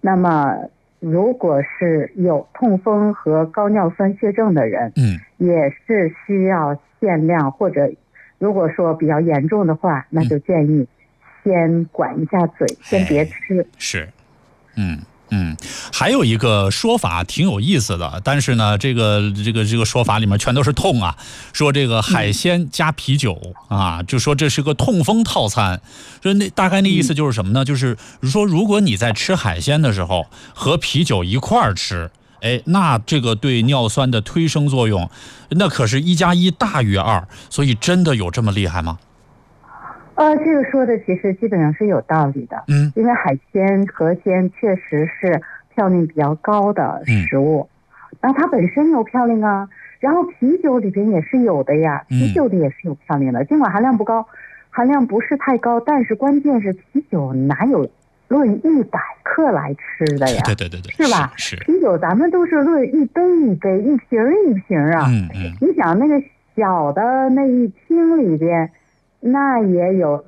那么如果是有痛风和高尿酸血症的人，也是需要限量，或者如果说比较严重的话，那就建议先管一下嘴，先别吃。 是，还有一个说法挺有意思的，但是呢，这个说法里面全都是痛啊。说这个海鲜加啤酒啊，就说这是个痛风套餐。说那大概那意思就是什么呢？就是说，如果你在吃海鲜的时候和啤酒一块儿吃，那这个对尿酸的推升作用，那可是1+1大于2，所以真的有这么厉害吗？ 这个说的其实基本上是有道理的。因为海鲜、河鲜确实是嘌呤比较高的食物，那它本身有嘌呤啊，然后啤酒里边也是有的呀，啤酒里也是有嘌呤的，尽管含量不高，含量不是太高，但是关键是啤酒哪有论100克来吃的呀？ 对， 是吧？ 是啤酒咱们都是论一杯一杯、一瓶一瓶啊。你想那个小的那一听里边，那也有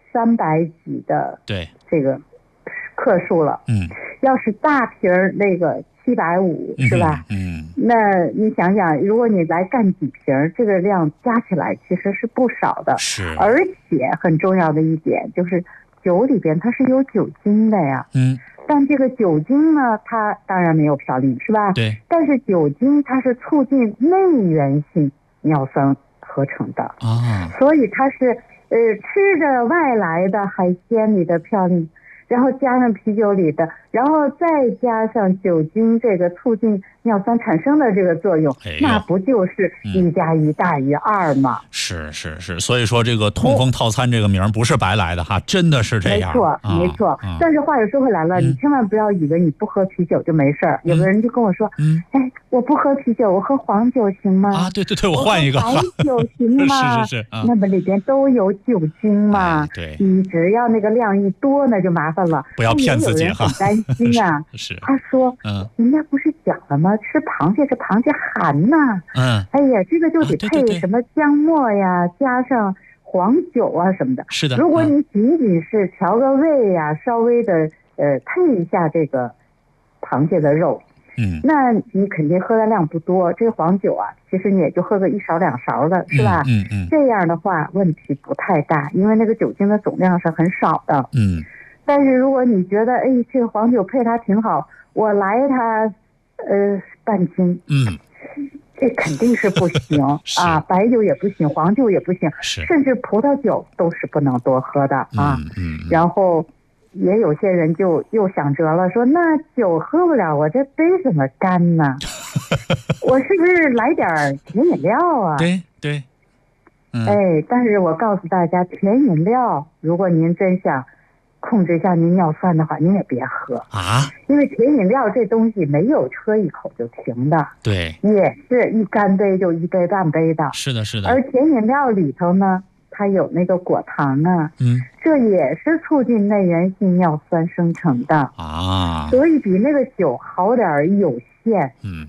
300几的这个克数了。要是大瓶那个750，是吧？那你想想，如果你来干几瓶，这个量加起来其实是不少的。 是， 而且很重要的一点就是酒里边它是有酒精的呀。但这个酒精呢，它当然没有嘌呤，是吧？ 对。 但是酒精它是促进内源性尿酸合成的啊，所以它是吃着外来的海鲜里的嘌呤，然后加上啤酒里的，然后再加上酒精这个促进尿酸产生的这个作用，那不就是1+1大于2吗？ 是，所以说这个痛风套餐这个名不是白来的哈，真的是这样。 没错。但是话又说回来了，你千万不要以为你不喝啤酒就没事儿。有的人就跟我说，我不喝啤酒，我喝黄酒行吗？ 啊，对，我换一个。 白酒行吗？ 是。 那么里边都有酒精嘛。 对。 你只要那个量一多，那就麻烦了。 不要骗自己哈。 很担心啊。 是。 他说，人家不是讲了吗？吃螃蟹是螃蟹寒呐。哎呀，这个就得配什么姜末呀，加上黄酒啊什么的。 是的。 如果你仅仅是调个味呀，稍微的配一下这个螃蟹的肉，那你肯定喝的量不多。这个黄酒啊，其实你也就喝个1勺2勺的，是吧？这样的话问题不太大，因为那个酒精的总量是很少的。但是如果你觉得这个黄酒配它挺好，我来它半斤，这肯定是不行啊！白酒也不行，黄酒也不行，甚至葡萄酒都是不能多喝的啊。然后也有些人就又想辙了，说那酒喝不了，我这杯怎么干呢？我是不是来点甜饮料啊？ 对。 但是我告诉大家，甜饮料如果您真想控制一下您尿酸的话，您也别喝啊，因为甜饮料这东西没有喝一口就停的， 对， 也是一干杯就一杯半杯的， 是的。 而甜饮料里头呢，它有那个果糖啊，这也是促进内源性尿酸生成的啊，所以比那个酒好点有限。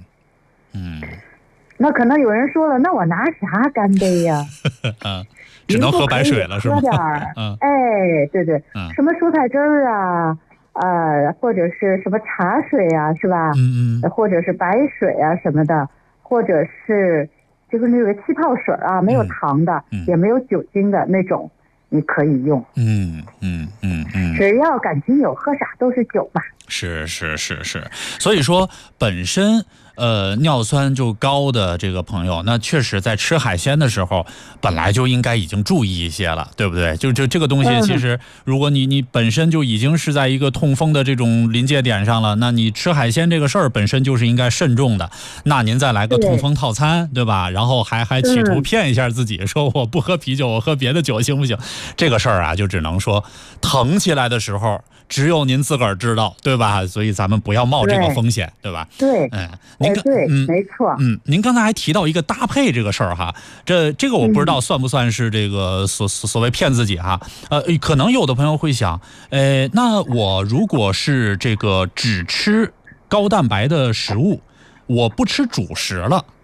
那可能有人说了，那我拿啥干杯呀？ 只能喝白水了，是吧？ 喝点对，什么蔬菜汁儿啊，或者是什么茶水啊，是吧？或者是白水啊什么的，或者是就是那个气泡水啊，没有糖的，也没有酒精的那种，你可以用。只要感情有，喝啥都是酒嘛。 是，所以说本身尿酸就高的这个朋友，那确实在吃海鲜的时候本来就应该已经注意一些了，对不对？就这个东西，其实如果你本身就已经是在一个痛风的这种临界点上了，那你吃海鲜这个事儿本身就是应该慎重的。那您再来个痛风套餐，对吧？然后还企图骗一下自己，说我不喝啤酒，我喝别的酒行不行？这个事儿啊，就只能说疼起来的时候只有您自个儿知道，对吧？所以咱们不要冒这个风险，对吧？ 对，没错。 您刚才还提到一个搭配这个事儿哈，这个我不知道算不算是这个所谓骗自己哈？可能有的朋友会想，那我如果是这个只吃高蛋白的食物，我不吃主食了，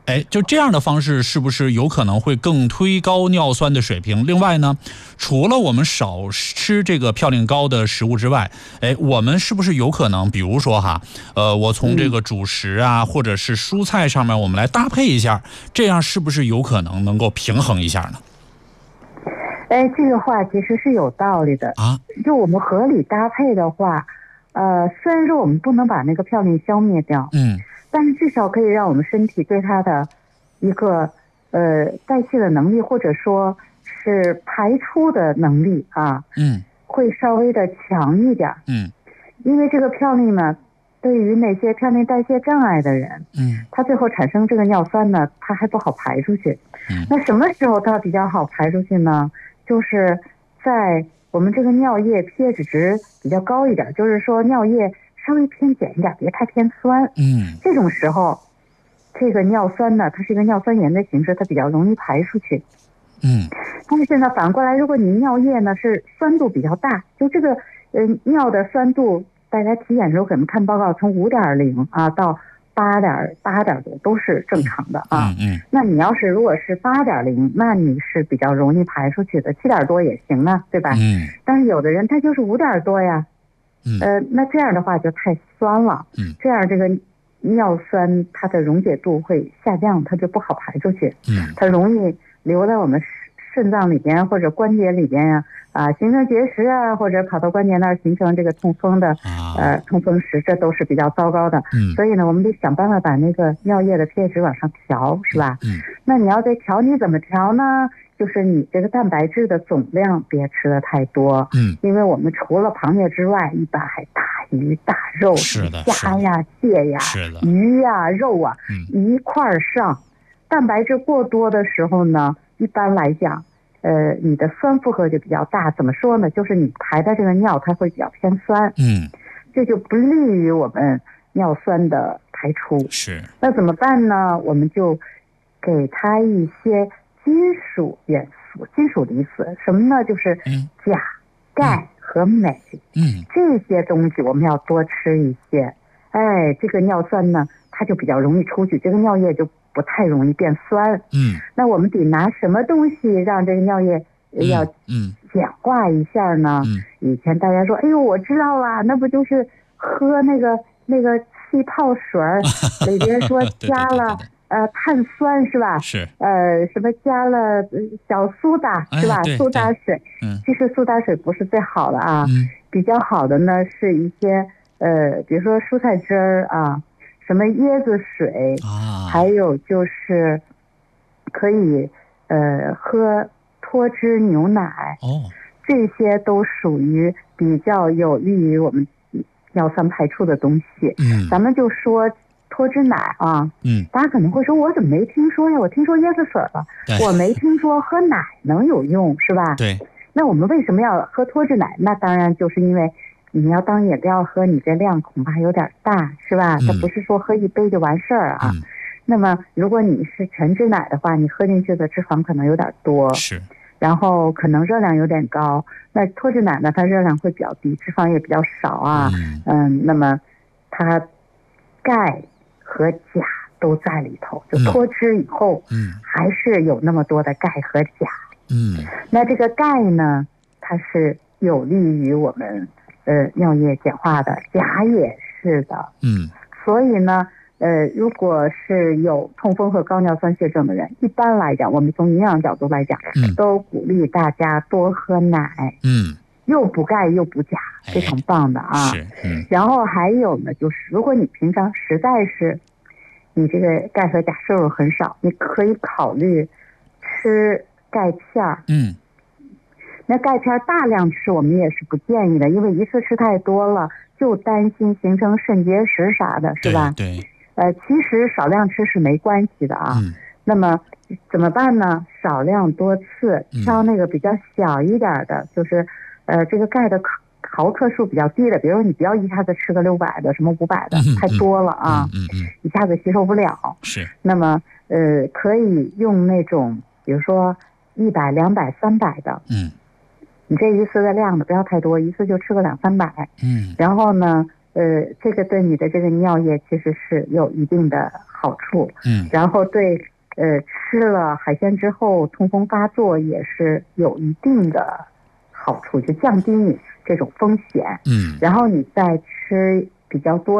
就这样的方式是不是有可能会更推高尿酸的水平？另外呢，除了我们少吃这个嘌呤高的食物之外，我们是不是有可能，比如说我从这个主食啊，或者是蔬菜上面，我们来搭配一下，这样是不是有可能能够平衡一下呢？ 这个话其实是有道理的啊。就我们合理搭配的话，虽然说我们不能把那个嘌呤消灭掉，但是至少可以让我们身体对它的一个代谢的能力，或者说是排出的能力啊，会稍微的强一点。因为这个嘌呤呢，对于那些嘌呤代谢障碍的人，它最后产生这个尿酸呢，它还不好排出去。那什么时候它比较好排出去呢？就是在我们这个尿液 pH 值比较高一点，就是说尿液稍微偏碱一点，别太偏酸。这种时候，这个尿酸呢，它是一个尿酸盐的形式，它比较容易排出去。但是呢，反过来，如果你尿液呢是酸度比较大，就这个尿的酸度，大家体检的时候可能看报告，从5.0啊到8.多都是正常的啊。那你要是如果是8.0，那你是比较容易排出去的，7点多也行啊，对吧？但是有的人他就是5点多呀。那这样的话就太酸了。这样这个尿酸它的溶解度会下降，它就不好排出去。它容易留在我们肾脏里边或者关节里边形成结石啊，或者跑到关节那儿形成这个痛风的痛风石，这都是比较糟糕的。所以呢，我们得想办法把那个尿液的 pH 值往上调，是吧？那你要再调，你怎么调呢？就是你这个蛋白质的总量别吃的太多。因为我们除了螃蟹之外，一般还大鱼大肉，虾呀蟹呀鱼呀肉啊，一块儿上。蛋白质过多的时候呢，一般来讲你的酸负荷就比较大。怎么说呢？就是你排的这个尿它会比较偏酸。这就不利于我们尿酸的排出。那怎么办呢？我们就给它一些金属元素、金属离子，什么呢？就是钾、钙和镁。这些东西我们要多吃一些。这个尿酸呢，它就比较容易出去，这个尿液就不太容易变酸。那我们得拿什么东西让这个尿液要简化一下呢？以前大家说，哎呦，我知道了，那不就是喝那个气泡水里边说加了碳酸是吧？什么加了小苏打是吧？苏打水。其实苏打水不是最好的啊。比较好的呢是一些比如说蔬菜汁儿啊，什么椰子水还有就是可以喝脱脂牛奶。这些都属于比较有利于我们尿酸排出的东西。咱们就说脱脂奶啊，大家可能会说，我怎么没听说呀？我听说椰子水了，我没听说喝奶能有用，是吧？那我们为什么要喝脱脂奶？那当然就是因为你要当饮料喝，你这量恐怕有点大，是吧？它不是说喝一杯就完事儿啊。那么如果你是全脂奶的话，你喝进去的脂肪可能有点多，然后可能热量有点高。那脱脂奶呢，它热量会比较低，脂肪也比较少啊。那么它钙和钾都在里头，就脱脂以后，还是有那么多的钙和钾。那这个钙呢，它是有利于我们尿液简化的，钾也是的。所以呢，如果是有痛风和高尿酸血症的人，一般来讲，我们从营养角度来讲，都鼓励大家多喝奶。又补钙又补钾，非常棒的啊。然后还有呢，就是如果你平常实在是你这个钙和钾摄入很少，你可以考虑吃钙片。那钙片大量吃我们也是不建议的，因为一次吃太多了，就担心形成肾结石啥的，是吧？其实少量吃是没关系的啊。那么怎么办呢？少量多次，挑那个比较小一点的，就是这个钙的毫克数比较低的，比如说你不要一下子吃个600的，什么500的，太多了啊，一下子吸收不了。那么可以用那种，比如说100、200、300的。你这一次的量呢不要太多，一次就吃个200-300。然后呢， 这个对你的这个尿液其实是有一定的好处。然后对吃了海鲜之后痛风发作也是有一定的好处，就降低你这种风险。然后你再吃比较多